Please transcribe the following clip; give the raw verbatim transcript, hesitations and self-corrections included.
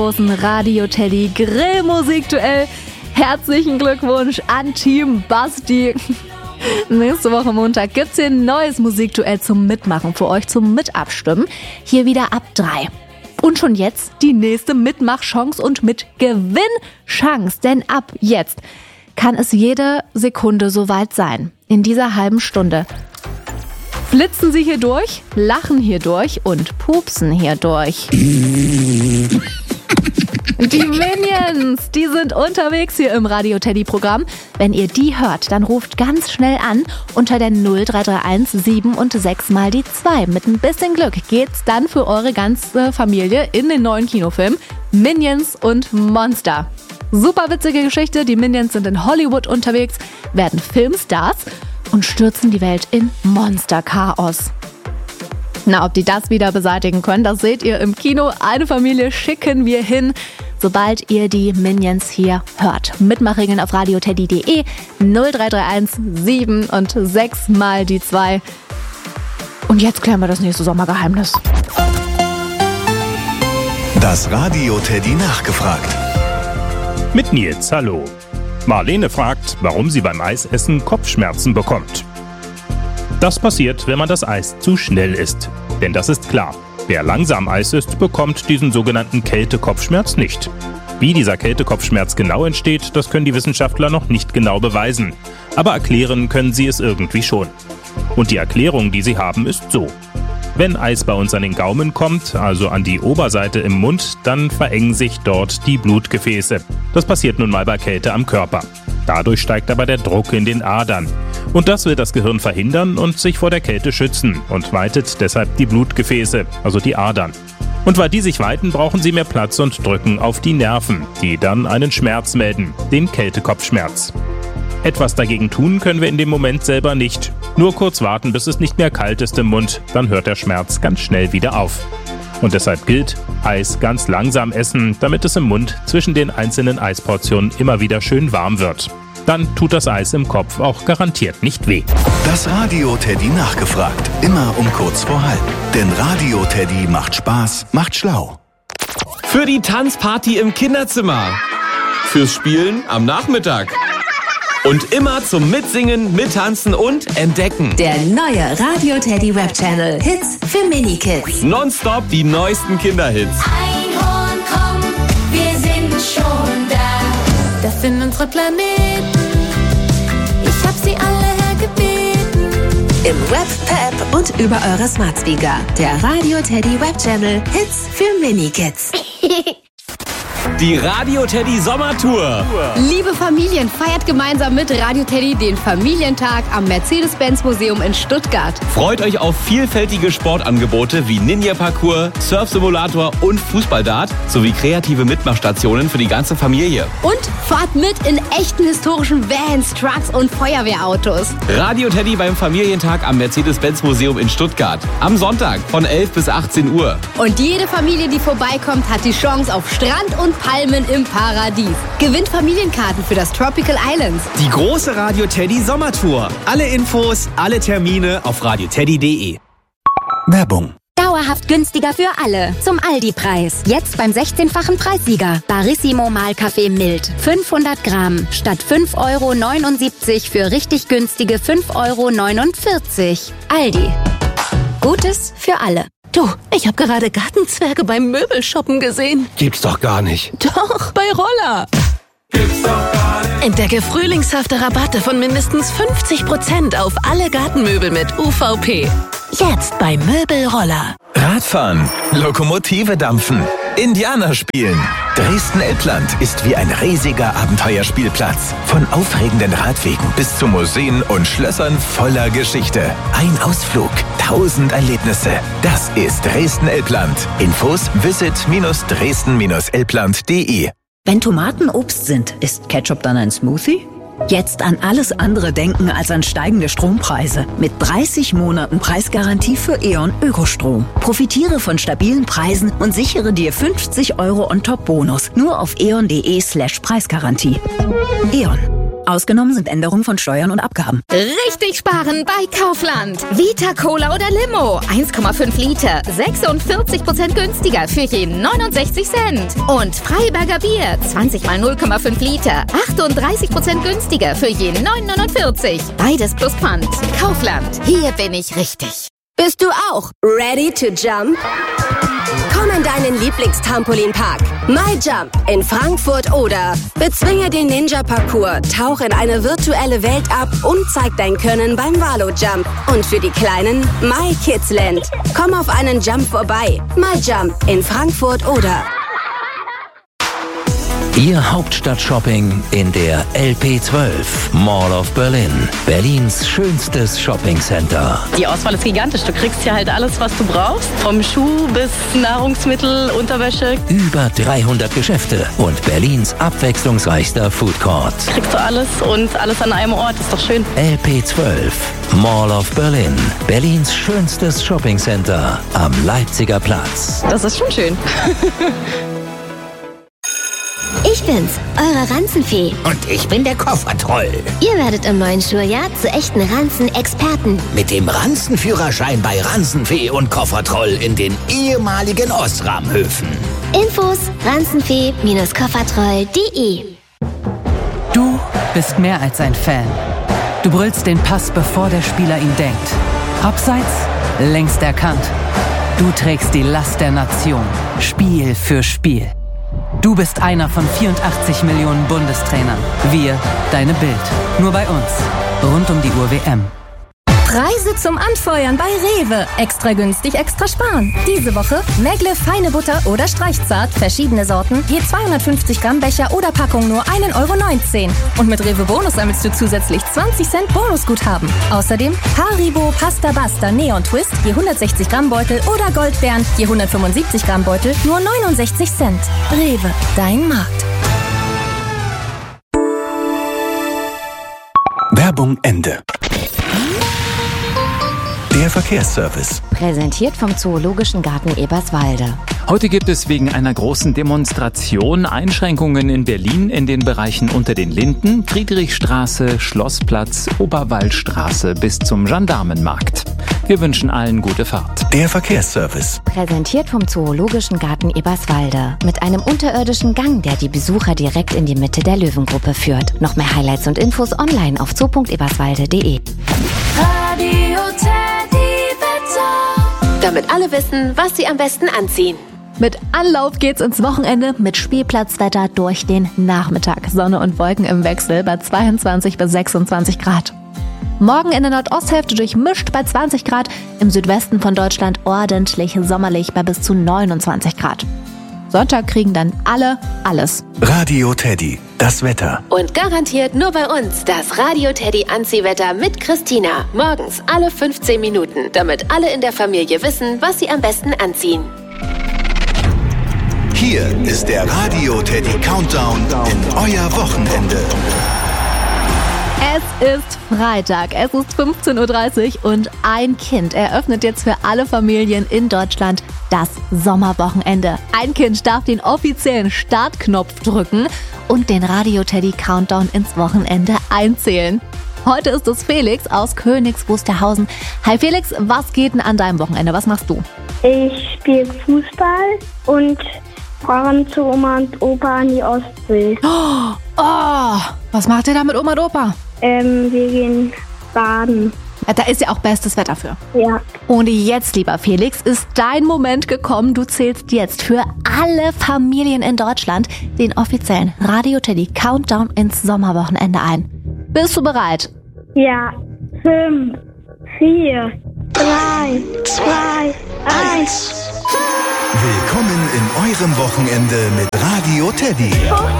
Großen Radio Teddy Grillmusikduell. Herzlichen Glückwunsch an Team Basti. Nächste Woche Montag gibt's hier ein neues Musikduell zum Mitmachen für euch, zum Mitabstimmen. Hier wieder ab drei. Und schon jetzt die nächste Mitmachchance und Mitgewinnchance. Denn ab jetzt kann es jede Sekunde soweit sein. In dieser halben Stunde flitzen Sie hier durch, lachen hier durch und pupsen hier durch. Die Minions, die sind unterwegs hier im Radio Teddy Programm. Wenn ihr die hört, dann ruft ganz schnell an unter der null drei drei eins sieben und sechs mal die zwei. Mit ein bisschen Glück geht's dann für eure ganze Familie in den neuen Kinofilm Minions und Monster. Super witzige Geschichte, die Minions sind in Hollywood unterwegs, werden Filmstars und stürzen die Welt in Monsterchaos. Na, ob die das wieder beseitigen können, das seht ihr im Kino. Eine Familie schicken wir hin, sobald ihr die Minions hier hört. Mitmachregeln auf radioteddy punkt de, null drei drei eins sieben und sechs mal die zwei. Und jetzt klären wir das nächste Sommergeheimnis. Das Radio Teddy nachgefragt. Mit Nils, hallo. Marlene fragt, warum sie beim Eisessen Kopfschmerzen bekommt. Das passiert, wenn man das Eis zu schnell isst. Denn das ist klar, wer langsam Eis isst, bekommt diesen sogenannten Kältekopfschmerz nicht. Wie dieser Kältekopfschmerz genau entsteht, das können die Wissenschaftler noch nicht genau beweisen. Aber erklären können sie es irgendwie schon. Und die Erklärung, die sie haben, ist so. Wenn Eis bei uns an den Gaumen kommt, also an die Oberseite im Mund, dann verengen sich dort die Blutgefäße. Das passiert nun mal bei Kälte am Körper. Dadurch steigt aber der Druck in den Adern. Und das will das Gehirn verhindern und sich vor der Kälte schützen und weitet deshalb die Blutgefäße, also die Adern. Und weil die sich weiten, brauchen sie mehr Platz und drücken auf die Nerven, die dann einen Schmerz melden, den Kältekopfschmerz. Etwas dagegen tun können wir in dem Moment selber nicht. Nur kurz warten, bis es nicht mehr kalt ist im Mund, dann hört der Schmerz ganz schnell wieder auf. Und deshalb gilt, Eis ganz langsam essen, damit es im Mund zwischen den einzelnen Eisportionen immer wieder schön warm wird. Dann tut das Eis im Kopf auch garantiert nicht weh. Das Radio Teddy nachgefragt. Immer um kurz vor halb. Denn Radio Teddy macht Spaß, macht schlau. Für die Tanzparty im Kinderzimmer. Fürs Spielen am Nachmittag. Und immer zum Mitsingen, Mittanzen und Entdecken. Der neue Radio Teddy Web Channel. Hits für Minikids. Nonstop die neuesten Kinderhits. Einhorn, komm, wir sind schon da. Das sind unsere Planeten. Ich hab sie alle hergebeten. Im Web, per App und über eure Smart Speaker. Der Radio Teddy Web Channel. Hits für Minikids. Die Radio Teddy Sommertour. Liebe Familien, feiert gemeinsam mit Radio Teddy den Familientag am Mercedes-Benz-Museum in Stuttgart. Freut euch auf vielfältige Sportangebote wie Ninja-Parcours, Surf-Simulator und Fußballdart sowie kreative Mitmachstationen für die ganze Familie. Und fahrt mit in echten historischen Vans, Trucks und Feuerwehrautos. Radio Teddy beim Familientag am Mercedes-Benz-Museum in Stuttgart. Am Sonntag von elf bis achtzehn Uhr. Und jede Familie, die vorbeikommt, hat die Chance auf Strand und Palmen im Paradies. Gewinnt Familienkarten für das Tropical Islands. Die große Radio Teddy Sommertour. Alle Infos, alle Termine auf radioteddy punkt de. Werbung. Dauerhaft günstiger für alle. Zum Aldi-Preis. Jetzt beim sechzehnfachen Preissieger. Barissimo Mahlkaffee mild. fünfhundert Gramm. Statt fünf Euro neunundsiebzig für richtig günstige fünf Euro neunundvierzig. Aldi. Gutes für alle. Du, ich habe gerade Gartenzwerge beim Möbelshoppen gesehen. Gibt's doch gar nicht. Doch, bei Roller. Gibt's doch gar nicht. Entdecke frühlingshafte Rabatte von mindestens fünfzig Prozent auf alle Gartenmöbel mit U V P. Jetzt bei Möbelroller. Radfahren, Lokomotive dampfen, Indianer spielen. Dresden-Elbland ist wie ein riesiger Abenteuerspielplatz. Von aufregenden Radwegen bis zu Museen und Schlössern voller Geschichte. Ein Ausflug, tausend Erlebnisse. Das ist Dresden-Elbland. Infos visit dresden elbland punkt de. Wenn Tomaten Obst sind, ist Ketchup dann ein Smoothie? Jetzt an alles andere denken als an steigende Strompreise. Mit dreißig Monaten Preisgarantie für E.ON Ökostrom. Profitiere von stabilen Preisen und sichere dir fünfzig Euro on top Bonus. Nur auf eon punkt de slash Preisgarantie. E.ON. Ausgenommen sind Änderungen von Steuern und Abgaben. Richtig sparen bei Kaufland. Vita Cola oder Limo. eins Komma fünf Liter. sechsundvierzig Prozent günstiger für je neunundsechzig Cent. Und Freiberger Bier. zwanzig mal null Komma fünf Liter. achtunddreißig Prozent günstiger für je neun neunundvierzig. Beides plus Pfand. Kaufland. Hier bin ich richtig. Bist du auch ready to jump? Komm in deinen Lieblingstrampolinpark. MyJump in Frankfurt oder bezwinge den Ninja-Parcours, tauch in eine virtuelle Welt ab und zeig dein Können beim Valo-Jump. Und für die Kleinen MyKidsLand. Komm auf einen Jump vorbei. MyJump in Frankfurt oder... Ihr Hauptstadt-Shopping in der L P zwölf Mall of Berlin. Berlins schönstes Shoppingcenter. Die Auswahl ist gigantisch. Du kriegst hier halt alles, was du brauchst. Vom Schuh bis Nahrungsmittel, Unterwäsche. Über dreihundert Geschäfte und Berlins abwechslungsreichster Foodcourt. Kriegst du alles und alles an einem Ort. Ist doch schön. L P zwölf Mall of Berlin. Berlins schönstes Shoppingcenter am Leipziger Platz. Das ist schon schön. Ich bin's, eure Ranzenfee. Und ich bin der Koffertroll. Ihr werdet im neuen Schuljahr zu echten Ranzen-Experten. Mit dem Ranzenführerschein bei Ranzenfee und Koffertroll in den ehemaligen Osram-Höfen. Infos ranzenfee Koffertroll punkt de. Du bist mehr als ein Fan. Du brüllst den Pass, bevor der Spieler ihn denkt. Abseits, längst erkannt. Du trägst die Last der Nation, Spiel für Spiel. Du bist einer von vierundachtzig Millionen Bundestrainern. Wir, deine Bild. Nur bei uns. Rund um die Uhr W M. Preise zum Anfeuern bei Rewe. Extra günstig, extra sparen. Diese Woche Megle feine Butter oder Streichzart, verschiedene Sorten, je zweihundertfünfzig Gramm Becher oder Packung nur ein Euro neunzehn. Und mit Rewe Bonus sammelst du zusätzlich zwanzig Cent Bonusguthaben. Außerdem Haribo Pasta Basta Neon Twist, je hundertsechzig Gramm Beutel oder Goldbeeren, je hundertfünfundsiebzig Gramm Beutel, nur neunundsechzig Cent. Rewe, dein Markt. Werbung Ende. Der Verkehrsservice. Präsentiert vom Zoologischen Garten Eberswalde. Heute gibt es wegen einer großen Demonstration Einschränkungen in Berlin in den Bereichen unter den Linden, Friedrichstraße, Schlossplatz, Oberwaldstraße bis zum Gendarmenmarkt. Wir wünschen allen gute Fahrt. Der Verkehrsservice. Präsentiert vom Zoologischen Garten Eberswalde. Mit einem unterirdischen Gang, der die Besucher direkt in die Mitte der Löwengruppe führt. Noch mehr Highlights und Infos online auf zoo punkt eberswalde punkt de. Radio Teddy Wetter. Damit alle wissen, was sie am besten anziehen. Mit Anlauf geht's ins Wochenende mit Spielplatzwetter durch den Nachmittag. Sonne und Wolken im Wechsel bei zweiundzwanzig bis sechsundzwanzig Grad. Morgen in der Nordosthälfte durchmischt bei zwanzig Grad, im Südwesten von Deutschland ordentlich sommerlich bei bis zu neunundzwanzig Grad. Sonntag kriegen dann alle alles. Radio Teddy, das Wetter. Und garantiert nur bei uns das Radio Teddy Anziehwetter mit Christina. Morgens alle fünfzehn Minuten, damit alle in der Familie wissen, was sie am besten anziehen. Hier ist der Radio Teddy Countdown in euer Wochenende. Es ist Freitag, es ist fünfzehn Uhr dreißig und ein Kind eröffnet jetzt für alle Familien in Deutschland das Sommerwochenende. Ein Kind darf den offiziellen Startknopf drücken und den Radio Teddy Countdown ins Wochenende einzählen. Heute ist es Felix aus Königs Wusterhausen. Hi Felix, was geht denn an deinem Wochenende? Was machst du? Ich spiele Fußball und fahren zu Oma und Opa an die Ostsee. Oh, oh, was macht ihr da mit Oma und Opa? Ähm, wir gehen baden. Da ist ja auch bestes Wetter für. Ja. Und jetzt, lieber Felix, ist dein Moment gekommen. Du zählst jetzt für alle Familien in Deutschland den offiziellen Radio Teddy Countdown ins Sommerwochenende ein. Bist du bereit? Ja. Fünf, vier, drei, zwei, eins. Willkommen in eurem Wochenende mit Radio Teddy. Oh.